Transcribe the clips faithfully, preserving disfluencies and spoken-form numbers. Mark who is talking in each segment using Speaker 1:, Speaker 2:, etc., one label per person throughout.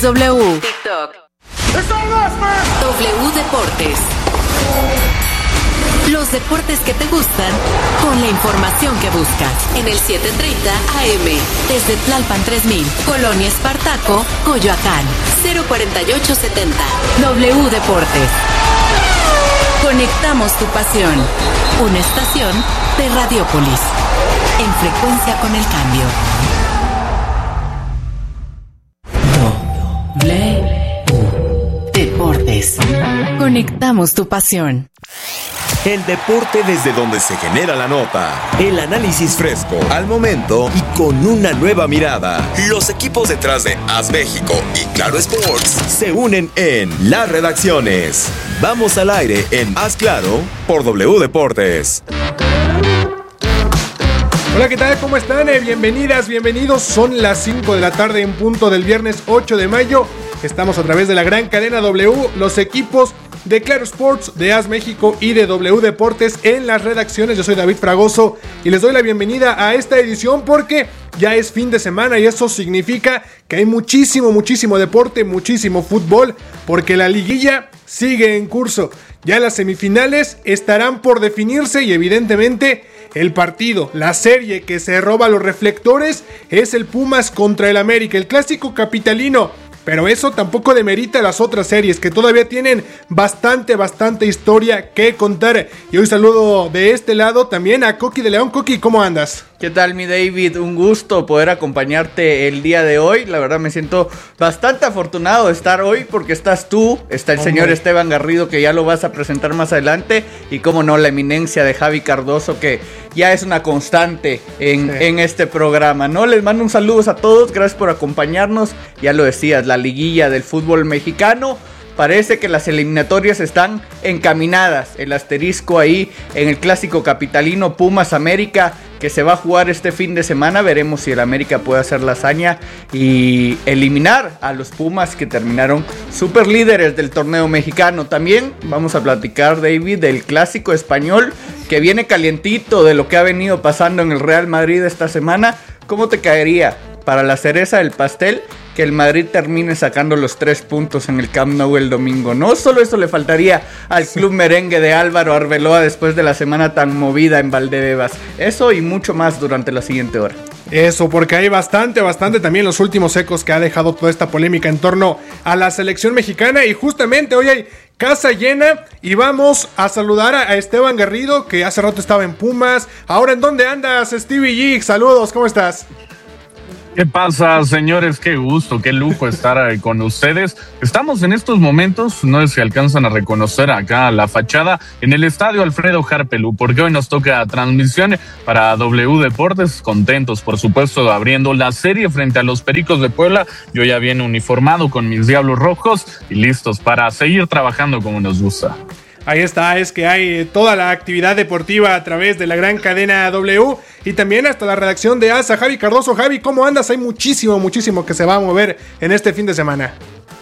Speaker 1: W. TikTok. W Deportes. Los deportes que te gustan con la información que buscas en el setecientos treinta A M desde Tlalpan tres mil, Colonia Espartaco, Coyoacán, cero cuarenta y ocho setenta. W Deportes. Conectamos tu pasión. Una estación de Radiópolis. En frecuencia con el cambio. W Deportes. Conectamos tu pasión.
Speaker 2: El deporte desde donde se genera la nota. El análisis fresco, al momento y con una nueva mirada. Los equipos detrás de AS México y Claro Sports se unen en las redacciones. Vamos al aire en AS Claro por W Deportes.
Speaker 3: Hola, ¿qué tal? ¿Cómo están? Eh, bienvenidas, bienvenidos. Son las cinco de la tarde en punto del viernes ocho de mayo. Estamos a través de la gran cadena W, los equipos de Claro Sports, de AS México y de W Deportes en las redacciones. Yo soy David Fragoso y les doy la bienvenida a esta edición porque ya es fin de semana y eso significa que hay muchísimo, muchísimo deporte, muchísimo fútbol, porque la liguilla sigue en curso. Ya las semifinales estarán por definirse y evidentemente el partido, la serie que se roba los reflectores es el Pumas contra el América, el clásico capitalino. Pero eso tampoco demerita las otras series que todavía tienen bastante, bastante historia que contar. Y hoy saludo de este lado también a Coqui de León. Coqui, ¿cómo andas?
Speaker 4: ¿Qué tal, mi David? Un gusto poder acompañarte el día de hoy. La verdad me siento bastante afortunado de estar hoy porque estás tú, está el Hombre. señor Esteban Garrido, que ya lo vas a presentar más adelante, y cómo no, la eminencia de Javi Cardoso, que ya es una constante en, sí. en este programa, ¿no? Les mando un saludo a todos, gracias por acompañarnos. Ya lo decías, la liguilla del fútbol mexicano. Parece que las eliminatorias están encaminadas. El asterisco ahí en el clásico capitalino Pumas América, que se va a jugar este fin de semana. Veremos si el América puede hacer la hazaña y eliminar a los Pumas, que terminaron super líderes del torneo mexicano. También vamos a platicar, David, del clásico español, que viene calientito de lo que ha venido pasando en el Real Madrid esta semana. ¿Cómo te caería para la cereza del pastel que el Madrid termine sacando los tres puntos en el Camp Nou el domingo? No solo eso le faltaría al club merengue de Álvaro Arbeloa después de la semana tan movida en Valdebebas. Eso y mucho más durante la siguiente hora.
Speaker 3: Eso, porque hay bastante, bastante también los últimos ecos que ha dejado toda esta polémica en torno a la selección mexicana. Y justamente hoy hay casa llena y vamos a saludar a Esteban Garrido, que hace rato estaba en Pumas. Ahora, ¿en dónde andas, Stevie G? Saludos, ¿cómo estás?
Speaker 5: ¿Qué pasa, señores? Qué gusto, qué lujo estar con ustedes. Estamos en estos momentos, no sé si alcanzan a reconocer acá la fachada, en el estadio Alfredo Harpelú, porque hoy nos toca transmisión para W Deportes. Contentos, por supuesto, abriendo la serie frente a los Pericos de Puebla. Yo ya bien uniformado con mis Diablos Rojos y listos para seguir trabajando como nos gusta.
Speaker 3: Ahí está, es que hay toda la actividad deportiva a través de la gran cadena W y también hasta la redacción de ASA. Javi Cardoso, Javi, ¿cómo andas? Hay muchísimo, muchísimo que se va a mover en este fin de semana.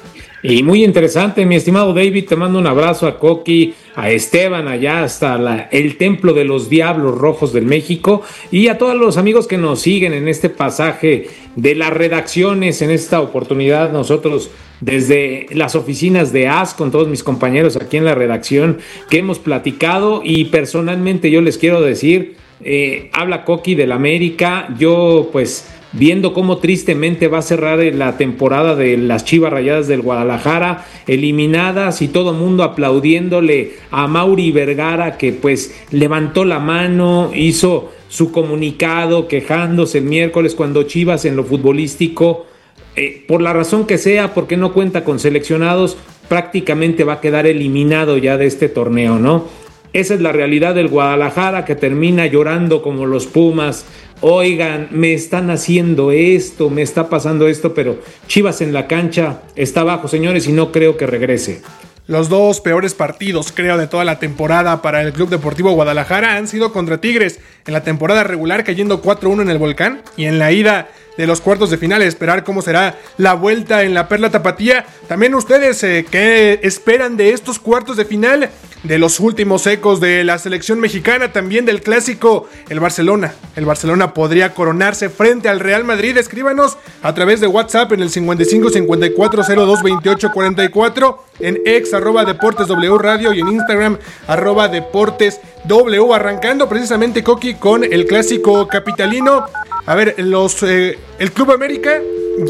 Speaker 6: Y muy interesante, mi estimado David, te mando un abrazo a Coqui, a Esteban, allá hasta la, el templo de los Diablos Rojos del México, y a todos los amigos que nos siguen en este pasaje de las redacciones. En esta oportunidad nosotros desde las oficinas de A S, con todos mis compañeros aquí en la redacción, que hemos platicado, y personalmente yo les quiero decir, eh, habla Coqui del América, yo pues viendo cómo tristemente va a cerrar la temporada de las Chivas Rayadas del Guadalajara, eliminadas, y todo mundo aplaudiéndole a Mauri Vergara, que pues levantó la mano, hizo su comunicado quejándose el miércoles cuando Chivas en lo futbolístico, eh, por la razón que sea, porque no cuenta con seleccionados, prácticamente va a quedar eliminado ya de este torneo, ¿no? Esa es la realidad del Guadalajara, que termina llorando como los Pumas. Oigan, me están haciendo esto, me está pasando esto, pero Chivas en la cancha está abajo, señores, y no creo que regrese.
Speaker 3: Los dos peores partidos, creo, de toda la temporada para el Club Deportivo Guadalajara han sido contra Tigres. En la temporada regular cayendo cuatro uno en el Volcán, y en la ida de los cuartos de final, esperar cómo será la vuelta en la Perla Tapatía. También ustedes, eh, ¿qué esperan de estos cuartos de final? de los últimos ecos de la selección mexicana, también del clásico, el Barcelona. El Barcelona podría coronarse frente al Real Madrid. Escríbanos a través de WhatsApp en el cincuenta y cinco cincuenta y cuatro cero dos veintiocho cuarenta y cuatro, en ex arroba Deportes W Radio y en Instagram arroba Deportes W. Arrancando precisamente, Coqui, con el clásico capitalino. A ver, los eh, el Club América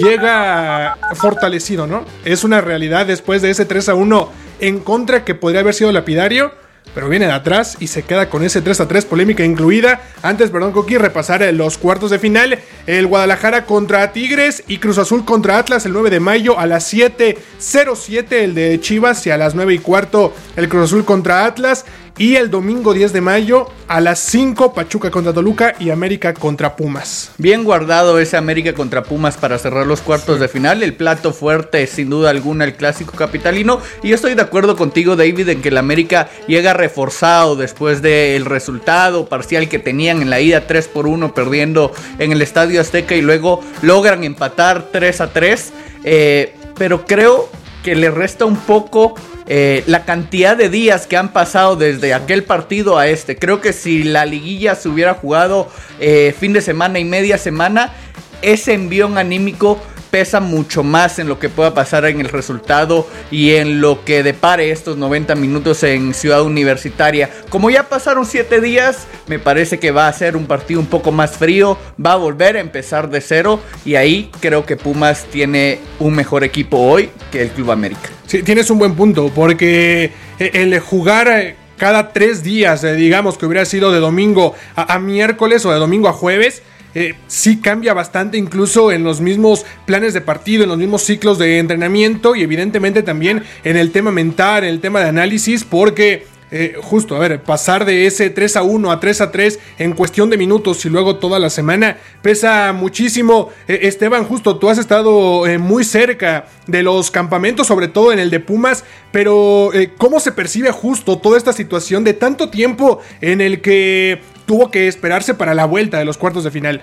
Speaker 3: llega fortalecido, ¿no? Es una realidad después de ese tres a uno en contra que podría haber sido lapidario, pero viene de atrás y se queda con ese tres a tres, polémica incluida. Antes, perdón, Coqui, repasar los cuartos de final. El Guadalajara contra Tigres y Cruz Azul contra Atlas el nueve de mayo a las siete cero siete, el de Chivas, y a las nueve y cuarto el Cruz Azul contra Atlas. Y el domingo diez de mayo a las cinco, Pachuca contra Toluca y América contra Pumas.
Speaker 4: Bien guardado ese América contra Pumas para cerrar los cuartos sí. de final. El plato fuerte, sin duda alguna, el clásico capitalino. Y yo estoy de acuerdo contigo, David, en que el América llega reforzado después del resultado parcial que tenían en la ida tres por uno, perdiendo en el Estadio Azteca, y luego logran empatar tres a tres. Eh, pero creo que le resta un poco Eh, la cantidad de días que han pasado desde aquel partido a este. Creo que si la liguilla se hubiera jugado eh, fin de semana y media semana, ese envión anímico pesa mucho más en lo que pueda pasar en el resultado y en lo que depare estos noventa minutos en Ciudad Universitaria. Como ya pasaron siete días, me parece que va a ser un partido un poco más frío, va a volver a empezar de cero, y ahí creo que Pumas tiene un mejor equipo hoy que el Club América.
Speaker 3: Sí, tienes un buen punto, porque el jugar cada tres días, digamos que hubiera sido de domingo a, a miércoles o de domingo a jueves, Eh, sí cambia bastante, incluso en los mismos planes de partido, en los mismos ciclos de entrenamiento, y evidentemente también en el tema mental, en el tema de análisis, porque eh, justo, a ver, pasar de ese tres a uno a tres a tres en cuestión de minutos y luego toda la semana pesa muchísimo. eh, Esteban, justo tú has estado eh, muy cerca de los campamentos, sobre todo en el de Pumas, pero eh, ¿cómo se percibe justo toda esta situación de tanto tiempo en el que tuvo que esperarse para la vuelta de los cuartos de final?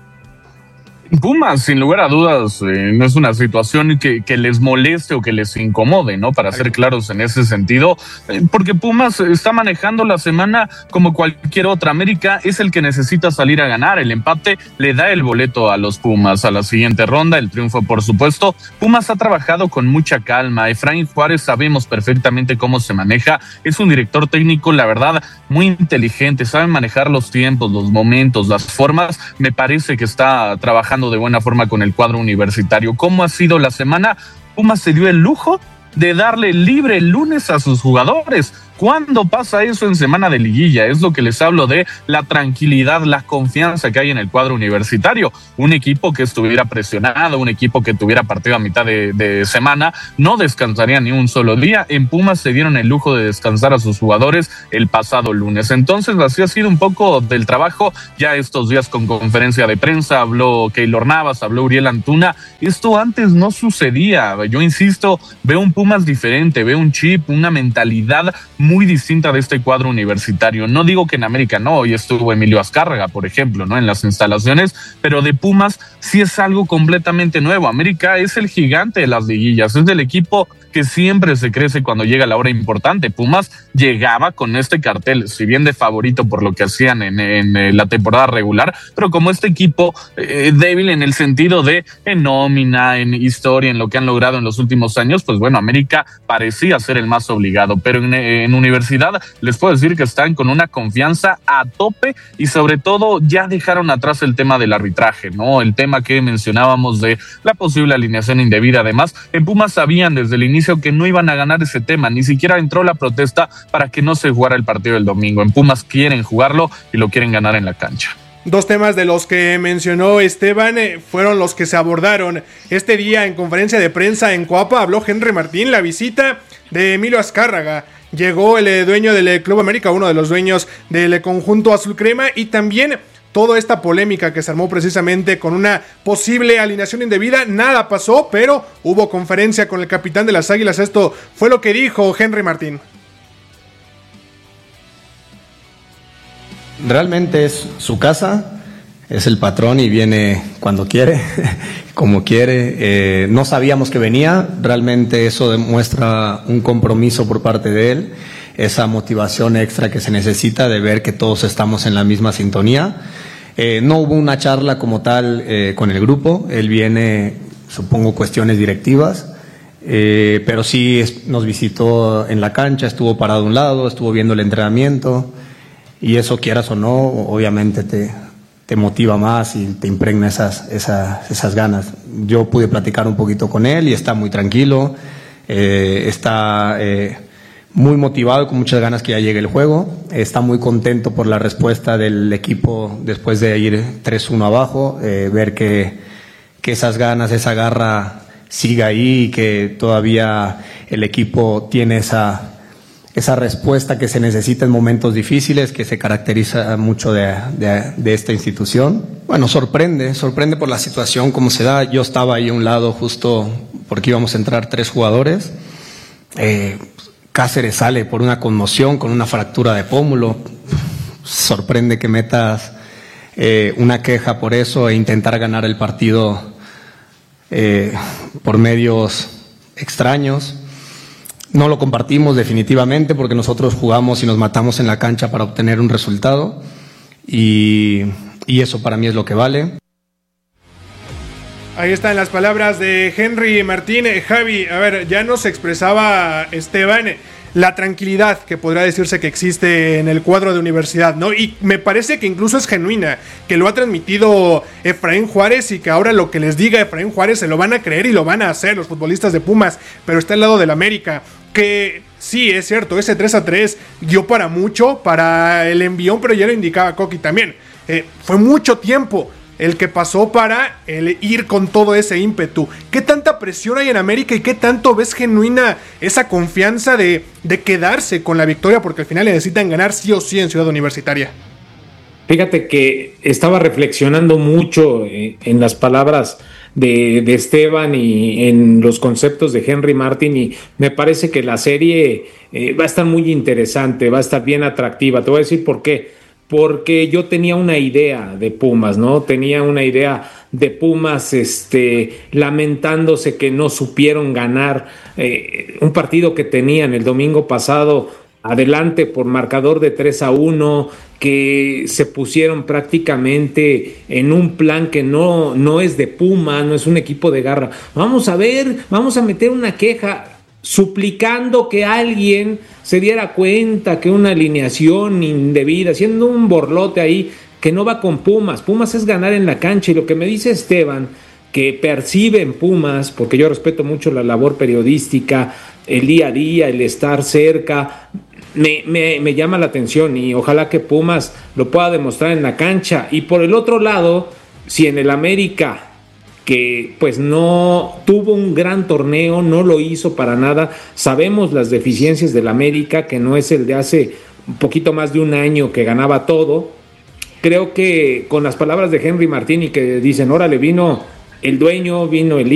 Speaker 5: Pumas, sin lugar a dudas, eh, no es una situación que, que les moleste o que les incomode, ¿no? Para ser claros en ese sentido, eh, porque Pumas está manejando la semana como cualquier otra. América es el que necesita salir a ganar. El empate le da el boleto a los Pumas a la siguiente ronda, el triunfo, por supuesto. Pumas ha trabajado con mucha calma. Efraín Juárez sabemos perfectamente cómo se maneja. Es un director técnico, la verdad, muy inteligente. Sabe manejar los tiempos, los momentos, las formas. Me parece que está trabajando de buena forma con el cuadro universitario. ¿Cómo ha sido la semana? Pumas se dio el lujo de darle libre el lunes a sus jugadores. ¿Cuándo pasa eso en semana de liguilla? Es lo que les hablo de la tranquilidad, la confianza que hay en el cuadro universitario. Un equipo que estuviera presionado, un equipo que tuviera partido a mitad de, de semana, no descansaría ni un solo día. En Pumas se dieron el lujo de descansar a sus jugadores el pasado lunes. Entonces, así ha sido un poco del trabajo. Ya estos días con conferencia de prensa habló Keylor Navas, habló Uriel Antuna. Esto antes no sucedía. Yo insisto, veo un Pumas diferente, veo un chip, una mentalidad muy distinta de este cuadro universitario. No digo que en América no, hoy estuvo Emilio Azcárraga, por ejemplo, ¿no? En las instalaciones, pero de Pumas sí es algo completamente nuevo. América es el gigante de las liguillas, es del equipo que siempre se crece cuando llega la hora importante. Pumas llegaba con este cartel, si bien de favorito por lo que hacían en, en la temporada regular, pero como este equipo eh, débil en el sentido de en nómina, en historia, en lo que han logrado en los últimos años, pues bueno, América parecía ser el más obligado, pero en, en universidad les puedo decir que están con una confianza a tope y sobre todo ya dejaron atrás el tema del arbitraje, ¿no? El tema que mencionábamos de la posible alineación indebida. Además, en Pumas sabían desde el inicio que no iban a ganar ese tema, ni siquiera entró la protesta para que no se jugara el partido del domingo. En Pumas quieren jugarlo y lo quieren ganar en la cancha.
Speaker 3: Dos temas de los que mencionó Esteban eh, fueron los que se abordaron este día en conferencia de prensa en Coapa. Habló Henry Martín, la visita de Emilio Azcárraga. Llegó el eh, dueño del Club América, uno de los dueños del eh, conjunto azul crema, y también toda esta polémica que se armó precisamente con una posible alineación indebida. Nada pasó, pero hubo conferencia con el capitán de las Águilas. Esto fue lo que dijo Henry Martín.
Speaker 7: Realmente es su casa, es el patrón y viene cuando quiere, como quiere. Eh, no sabíamos que venía, realmente eso demuestra un compromiso por parte de él. esa motivación extra que se necesita de ver que todos estamos en la misma sintonía. Eh, no hubo una charla como tal eh, con el grupo, él viene, supongo, cuestiones directivas, eh, pero sí es, nos visitó en la cancha, estuvo parado a un lado, estuvo viendo el entrenamiento, y eso, quieras o no, obviamente te, te motiva más y te impregna esas, esas, esas ganas. Yo pude platicar un poquito con él y está muy tranquilo, eh, está eh, muy motivado, con muchas ganas que ya llegue el juego, está muy contento por la respuesta del equipo después de ir tres uno abajo, eh, ver que, que esas ganas, esa garra siga ahí y que todavía el equipo tiene esa... esa respuesta que se necesita en momentos difíciles, que se caracteriza mucho de, de, de esta institución. Bueno, sorprende, sorprende por la situación como se da. Yo estaba ahí a un lado justo porque íbamos a entrar tres jugadores. Eh, Cáceres sale por una conmoción con una fractura de pómulo. Sorprende que metas eh, una queja por eso e intentar ganar el partido eh, por medios extraños. No lo compartimos definitivamente porque nosotros jugamos y nos matamos en la cancha para obtener un resultado y, y eso para mí es lo que vale.
Speaker 3: Ahí están las palabras de Henry Martín. Javi, a ver, ya nos expresaba Esteban la tranquilidad que podrá decirse que existe en el cuadro de Universidad, ¿no? Y me parece que incluso es genuina, que lo ha transmitido Efraín Juárez y que ahora lo que les diga Efraín Juárez se lo van a creer y lo van a hacer los futbolistas de Pumas, pero está al lado del América, que sí, es cierto, ese tres a tres dio para mucho, para el envión, pero ya lo indicaba Coqui también, eh, fue mucho tiempo el que pasó para el ir con todo ese ímpetu. ¿Qué tanta presión hay en América y qué tanto ves genuina esa confianza de, de quedarse con la victoria? Porque al final necesitan ganar sí o sí en Ciudad Universitaria.
Speaker 6: Fíjate que estaba reflexionando mucho eh, en las palabras de, de Esteban y en los conceptos de Henry Martin, y me parece que la serie eh, va a estar muy interesante, va a estar bien atractiva. Te voy a decir por qué. Porque yo tenía una idea de Pumas, ¿no? Tenía una idea de Pumas este, lamentándose que no supieron ganar eh, un partido que tenían el domingo pasado adelante por marcador de tres a uno, que se pusieron prácticamente en un plan que no, no es de Pumas, no es un equipo de garra. Vamos a ver, vamos a meter una queja suplicando que alguien se diera cuenta que una alineación indebida, haciendo un borlote ahí, que no va con Pumas. Pumas es ganar en la cancha, y lo que me dice Esteban, que percibe en Pumas, porque yo respeto mucho la labor periodística, el día a día, el estar cerca, me, me, me llama la atención, y ojalá que Pumas lo pueda demostrar en la cancha. Y por el otro lado, si en el América, que pues no tuvo un gran torneo, no lo hizo para nada, sabemos las deficiencias del América, que no es el de hace un poquito más de un año que ganaba todo. Creo que con las palabras de Henry Martín y que dicen, órale, vino el dueño, vino el